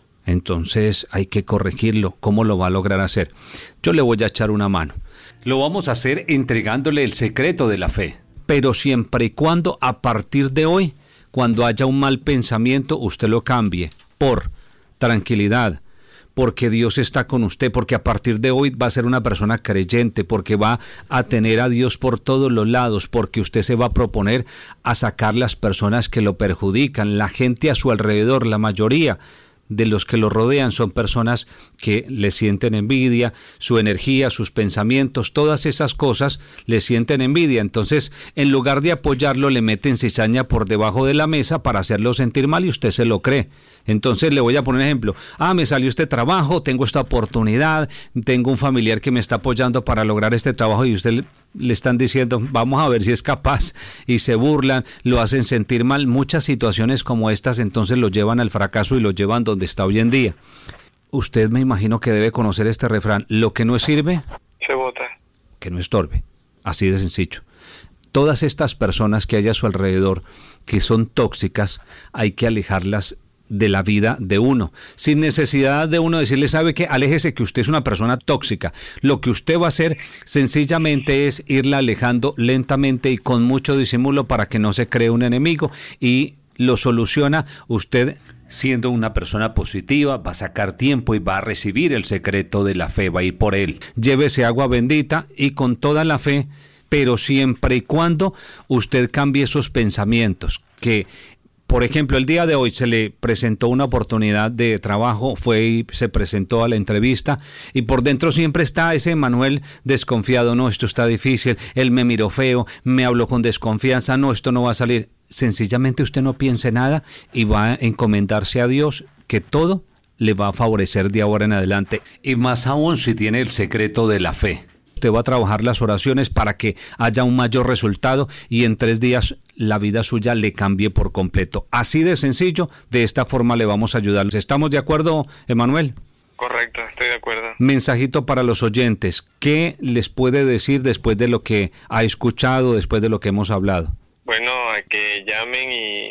Entonces hay que corregirlo. ¿Cómo lo va a lograr hacer? Yo le voy a echar una mano. Lo vamos a hacer entregándole el secreto de la fe. Pero siempre y cuando a partir de hoy, cuando haya un mal pensamiento, usted lo cambie por tranquilidad, porque Dios está con usted, porque a partir de hoy va a ser una persona creyente, porque va a tener a Dios por todos los lados, porque usted se va a proponer a sacar las personas que lo perjudican, la gente a su alrededor, la mayoría de los que lo rodean son personas que le sienten envidia, su energía, sus pensamientos, todas esas cosas le sienten envidia. Entonces, en lugar de apoyarlo, le meten cizaña por debajo de la mesa para hacerlo sentir mal y usted se lo cree. Entonces le voy a poner un ejemplo. Me salió este trabajo, tengo esta oportunidad, tengo un familiar que me está apoyando para lograr este trabajo y usted le están diciendo, vamos a ver si es capaz, y se burlan, lo hacen sentir mal. Muchas situaciones como estas entonces lo llevan al fracaso y lo llevan donde está hoy en día. Usted me imagino que debe conocer este refrán, lo que no sirve, se bota. Que no estorbe, así de sencillo. Todas estas personas que hay a su alrededor que son tóxicas, hay que alejarlas de la vida de uno, sin necesidad de uno decirle, sabe que aléjese que usted es una persona tóxica. Lo que usted va a hacer sencillamente es irla alejando lentamente y con mucho disimulo para que no se cree un enemigo, y lo soluciona usted siendo una persona positiva. Va a sacar tiempo y va a recibir el secreto de la fe, va a ir por él. Llévese agua bendita y con toda la fe, pero siempre y cuando usted cambie esos pensamientos. Que por ejemplo, el día de hoy se le presentó una oportunidad de trabajo, fue y se presentó a la entrevista y por dentro siempre está ese Emanuel desconfiado. No, esto está difícil, él me miró feo, me habló con desconfianza, no, esto no va a salir. Sencillamente usted no piense nada y va a encomendarse a Dios, que todo le va a favorecer de ahora en adelante. Y más aún si tiene el secreto de la fe. Usted va a trabajar las oraciones para que haya un mayor resultado y en 3 días la vida suya le cambie por completo. Así de sencillo, de esta forma le vamos a ayudar. ¿Estamos de acuerdo, Emanuel? Correcto, estoy de acuerdo. Mensajito para los oyentes. ¿Qué les puede decir después de lo que ha escuchado, después de lo que hemos hablado? Bueno, a que llamen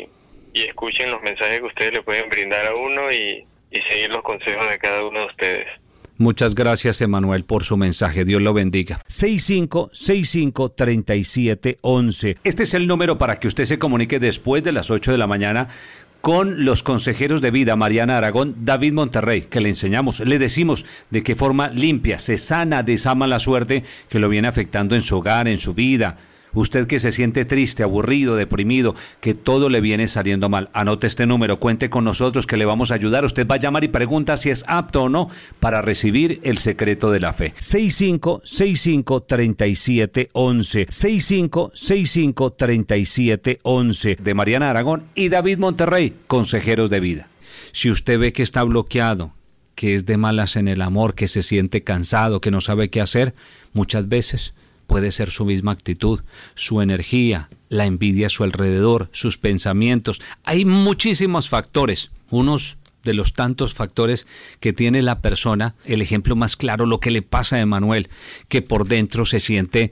y escuchen los mensajes que ustedes le pueden brindar a uno y seguir los consejos de cada uno de ustedes. Muchas gracias, Emanuel, por su mensaje. Dios lo bendiga. 6565-3711. Este es el número para que usted se comunique después de las 8 de la mañana con los consejeros de vida, Mariana Aragón, David Monterrey, que le enseñamos, le decimos de qué forma limpia, se sana de esa mala suerte que lo viene afectando en su hogar, en su vida, Usted que se siente triste, aburrido, deprimido, que todo le viene saliendo mal, anote este número, cuente con nosotros que le vamos a ayudar. Usted va a llamar y pregunta si es apto o no para recibir el secreto de la fe. 6565-3711. 6565-3711. De Mariana Aragón y David Monterrey, consejeros de vida. Si usted ve que está bloqueado, que es de malas en el amor, que se siente cansado, que no sabe qué hacer, muchas veces puede ser su misma actitud, su energía, la envidia a su alrededor, sus pensamientos. Hay muchísimos factores. Unos de los tantos factores que tiene la persona, el ejemplo más claro, lo que le pasa a Emanuel, que por dentro se siente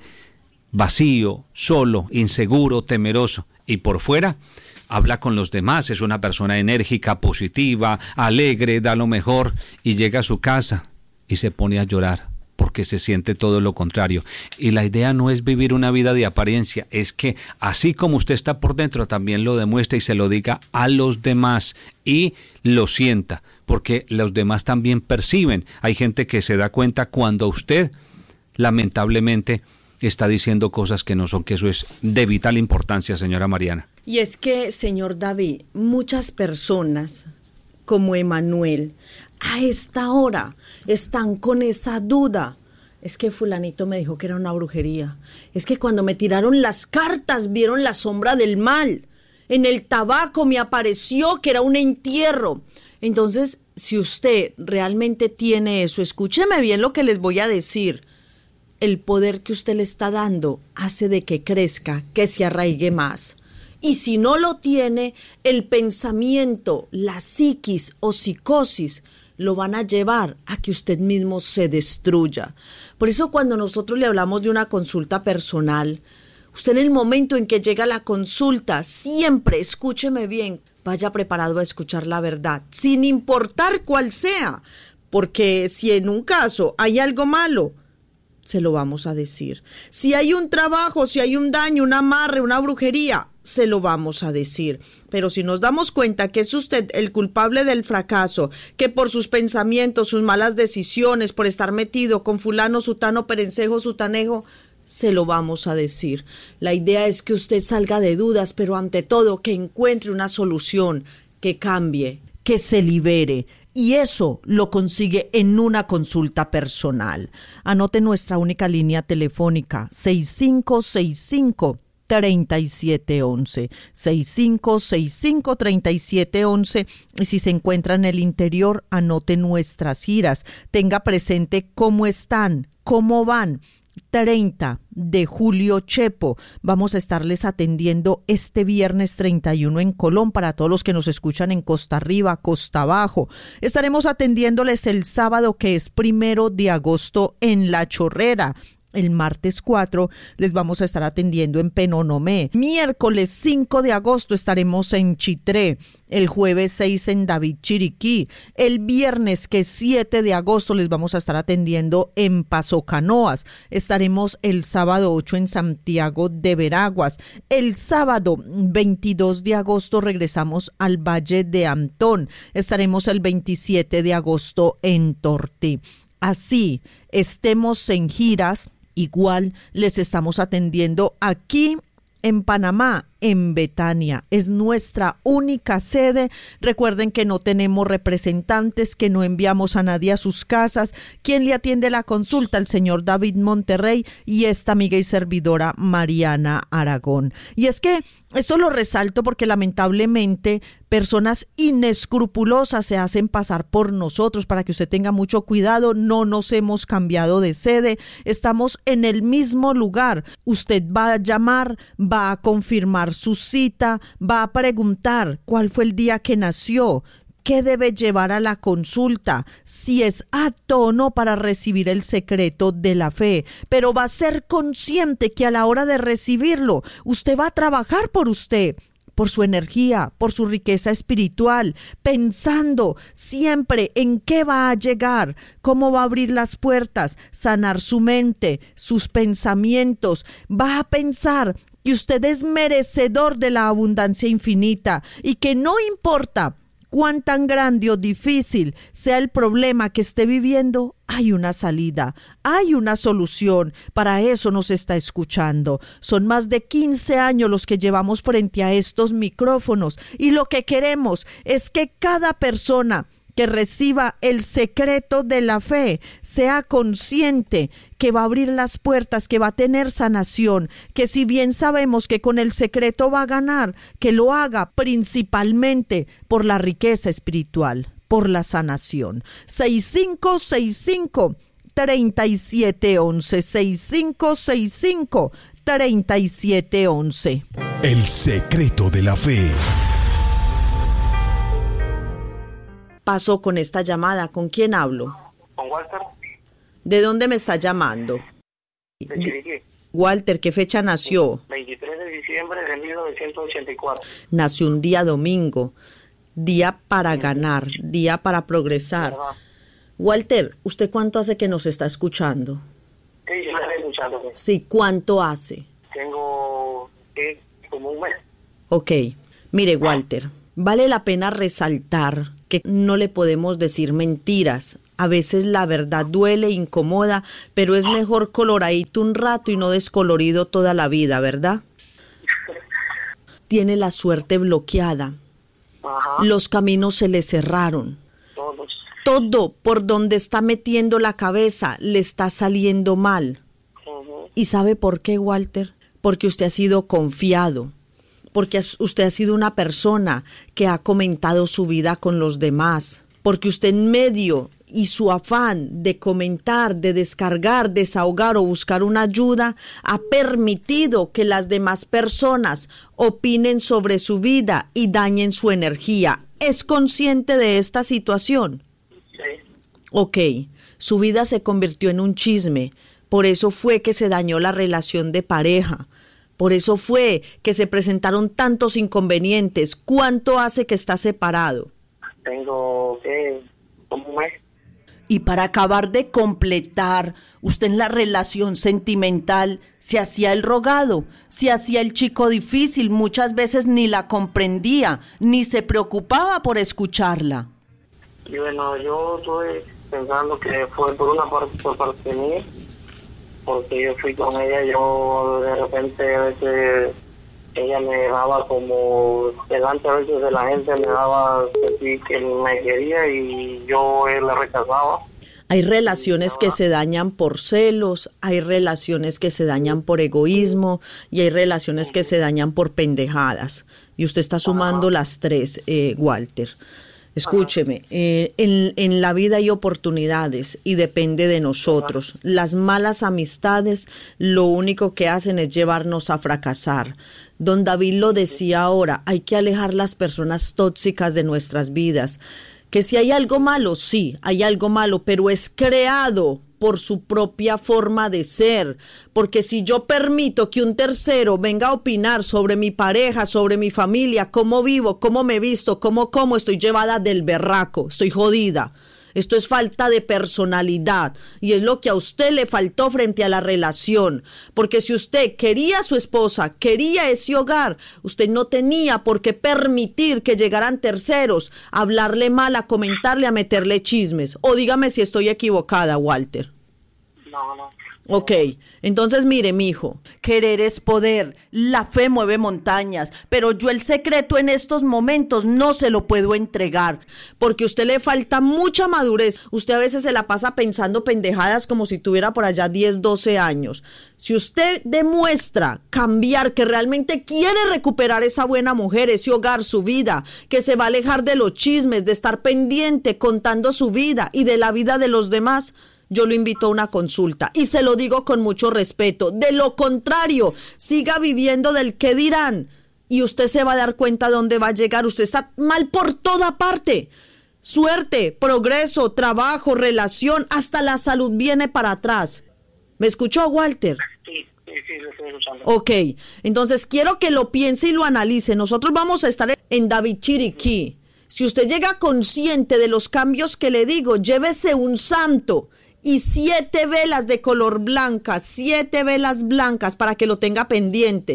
vacío, solo, inseguro, temeroso, y por fuera habla con los demás, es una persona enérgica, positiva, alegre, da lo mejor, y llega a su casa y se pone a llorar porque se siente todo lo contrario. Y la idea no es vivir una vida de apariencia, es que así como usted está por dentro, también lo demuestre y se lo diga a los demás y lo sienta, porque los demás también perciben. Hay gente que se da cuenta cuando usted, lamentablemente, está diciendo cosas que no son, que eso es de vital importancia, señora Mariana. Y es que, señor David, muchas personas como Emanuel a esta hora están con esa duda. Es que fulanito me dijo que era una brujería. Es que cuando me tiraron las cartas vieron la sombra del mal. En el tabaco me apareció que era un entierro. Entonces, si usted realmente tiene eso, escúcheme bien lo que les voy a decir. El poder que usted le está dando hace de que crezca, que se arraigue más. Y si no lo tiene, el pensamiento, la psiquis o psicosis lo van a llevar a que usted mismo se destruya. Por eso cuando nosotros le hablamos de una consulta personal, usted en el momento en que llega a la consulta, siempre, escúcheme bien, vaya preparado a escuchar la verdad, sin importar cuál sea, porque si en un caso hay algo malo, se lo vamos a decir. Si hay un trabajo, si hay un daño, un amarre, una brujería, se lo vamos a decir. Pero si nos damos cuenta que es usted el culpable del fracaso, que por sus pensamientos, sus malas decisiones, por estar metido con fulano, sutano, perencejo, sutanejo, se lo vamos a decir. La idea es que usted salga de dudas, pero ante todo que encuentre una solución, que cambie, que se libere. Y eso lo consigue en una consulta personal. Anote nuestra única línea telefónica, 6565-3711. 6565-3711. Y si se encuentra en el interior, anote nuestras giras. Tenga presente cómo están, cómo van. 30 de julio, Chepo. Vamos a estarles atendiendo este viernes 31 en Colón para todos los que nos escuchan en Costa Arriba, Costa Abajo. Estaremos atendiéndoles el sábado, que es 1 de agosto, en La Chorrera. El martes 4 les vamos a estar atendiendo en Penonomé. Miércoles 5 de agosto estaremos en Chitré. El jueves 6 en David Chiriquí. El viernes, que es 7 de agosto, les vamos a estar atendiendo en Paso Canoas. Estaremos el sábado 8 en Santiago de Veraguas. El sábado 22 de agosto regresamos al Valle de Antón. Estaremos el 27 de agosto en Tortí. Así estemos en giras, igual les estamos atendiendo aquí en Panamá, en Betania. Es nuestra única sede. Recuerden que no tenemos representantes, que no enviamos a nadie a sus casas. ¿Quién le atiende la consulta? El señor David Monterrey y esta amiga y servidora Mariana Aragón. Y es que esto lo resalto porque lamentablemente personas inescrupulosas se hacen pasar por nosotros. Para que usted tenga mucho cuidado, no nos hemos cambiado de sede, estamos en el mismo lugar. Usted va a llamar, va a confirmar su cita, va a preguntar cuál fue el día que nació, qué debe llevar a la consulta, si es apto o no para recibir el secreto de la fe, pero va a ser consciente que a la hora de recibirlo, usted va a trabajar por usted, por su energía, por su riqueza espiritual, pensando siempre en qué va a llegar, cómo va a abrir las puertas, sanar su mente, sus pensamientos. Va a pensar que usted es merecedor de la abundancia infinita y que no importa cuán tan grande o difícil sea el problema que esté viviendo, hay una salida, hay una solución. Para eso nos está escuchando. Son más de 15 años los que llevamos frente a estos micrófonos y lo que queremos es que cada persona que reciba el secreto de la fe sea consciente que va a abrir las puertas, que va a tener sanación, que si bien sabemos que con el secreto va a ganar, que lo haga principalmente por la riqueza espiritual, por la sanación. 6565-3711, 6565-3711. El secreto de la fe. Pasó con esta llamada. ¿Con quién hablo? Con Walter. ¿De dónde me está llamando? De Chiriquí. Walter, ¿qué fecha nació? 23 de diciembre de 1984. Nació un día domingo. Día para ganar, día para progresar. ¿Verdad? Walter, ¿usted cuánto hace que nos está escuchando? Sí, yo la estoy escuchando. Sí, ¿cuánto hace? Tengo como un mes. Ok, mire Walter, vale la pena resaltar que no le podemos decir mentiras. A veces la verdad duele, incomoda, pero es mejor coloradito un rato y no descolorido toda la vida, ¿verdad? Tiene la suerte bloqueada. Ajá. Los caminos se le cerraron. Todos. Todo por donde está metiendo la cabeza le está saliendo mal. Ujú. ¿Y sabe por qué, Walter? Porque usted ha sido confiado. Porque usted ha sido una persona que ha comentado su vida con los demás, porque usted en medio y su afán de comentar, de descargar, desahogar o buscar una ayuda, ha permitido que las demás personas opinen sobre su vida y dañen su energía. ¿Es consciente de esta situación? Sí. Ok, su vida se convirtió en un chisme, por eso fue que se dañó la relación de pareja. Por eso fue que se presentaron tantos inconvenientes. ¿Cuánto hace que está separado? Tengo, como un mes. Y para acabar de completar, usted en la relación sentimental se hacía el rogado, se hacía el chico difícil, muchas veces ni la comprendía, ni se preocupaba por escucharla. Y bueno, yo estuve pensando que fue por parte mía, porque yo fui con ella, yo de repente a veces ella me dejaba como delante a veces de la gente, me daba sentir que me quería y yo la rechazaba. Hay relaciones que se dañan por celos, hay relaciones que se dañan por egoísmo y hay relaciones que se dañan por pendejadas. Y usted está sumando las tres, Walter. Escúcheme, en la vida hay oportunidades y depende de nosotros. Las malas amistades lo único que hacen es llevarnos a fracasar. Don David lo decía ahora, hay que alejar las personas tóxicas de nuestras vidas. Que si hay algo malo, sí, hay algo malo, pero es creado por su propia forma de ser, porque si yo permito que un tercero venga a opinar sobre mi pareja, sobre mi familia, cómo vivo, cómo me visto, cómo como, estoy llevada del berraco, estoy jodida. Esto es falta de personalidad y es lo que a usted le faltó frente a la relación, porque si usted quería a su esposa, quería ese hogar, usted no tenía por qué permitir que llegaran terceros a hablarle mal, a comentarle, a meterle chismes. O dígame si estoy equivocada, Walter. No. Ok, entonces mire, mijo, querer es poder, la fe mueve montañas, pero yo el secreto en estos momentos no se lo puedo entregar, porque a usted le falta mucha madurez. Usted a veces se la pasa pensando pendejadas como si tuviera por allá 10, 12 años. Si usted demuestra cambiar, que realmente quiere recuperar esa buena mujer, ese hogar, su vida, que se va a alejar de los chismes, de estar pendiente, contando su vida y de la vida de los demás, yo lo invito a una consulta y se lo digo con mucho respeto. De lo contrario, siga viviendo del qué dirán y usted se va a dar cuenta dónde va a llegar. Usted está mal por toda parte. Suerte, progreso, trabajo, relación, hasta la salud viene para atrás. ¿Me escuchó, Walter? Sí, lo estoy escuchando. Ok, entonces quiero que lo piense y lo analice. Nosotros vamos a estar en David Chiriquí. Si usted llega consciente de los cambios que le digo, llévese un santo y 7 velas de color blanca, 7 velas blancas para que lo tenga pendiente.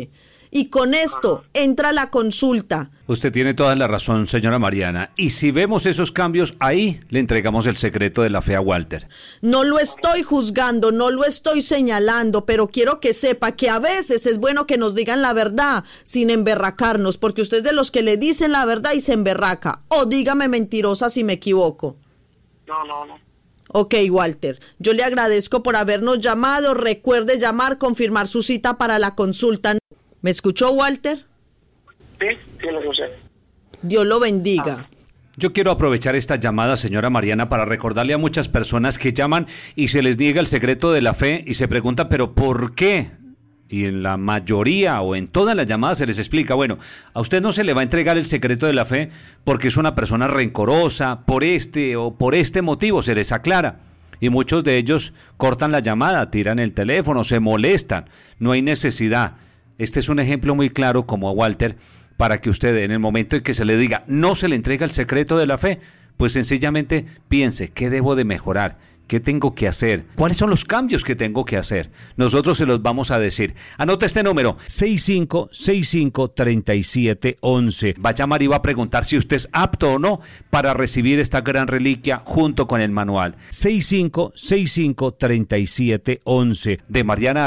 Y con esto entra la consulta. Usted tiene toda la razón, señora Mariana. Y si vemos esos cambios, ahí le entregamos el secreto de la fe a Walter. No lo estoy juzgando, no lo estoy señalando, pero quiero que sepa que a veces es bueno que nos digan la verdad sin emberracarnos, porque usted es de los que le dicen la verdad y se emberraca. O dígame mentirosa si me equivoco. No. Ok, Walter, yo le agradezco por habernos llamado. Recuerde llamar, confirmar su cita para la consulta. ¿Me escuchó, Walter? Sí, lo escuché. Dios lo bendiga. Yo quiero aprovechar esta llamada, señora Mariana, para recordarle a muchas personas que llaman y se les niega el secreto de la fe y se preguntan, ¿pero por qué? Y en la mayoría o en todas las llamadas se les explica, bueno, a usted no se le va a entregar el secreto de la fe porque es una persona rencorosa, por este motivo, se les aclara. Y muchos de ellos cortan la llamada, tiran el teléfono, se molestan, no hay necesidad. Este es un ejemplo muy claro, como a Walter, para que usted en el momento en que se le diga no se le entrega el secreto de la fe, pues sencillamente piense, ¿qué debo de mejorar? ¿Qué tengo que hacer? ¿Cuáles son los cambios que tengo que hacer? Nosotros se los vamos a decir. Anota este número, 65653711. Va a llamar y va a preguntar si usted es apto o no para recibir esta gran reliquia junto con el manual. 65653711 de Mariana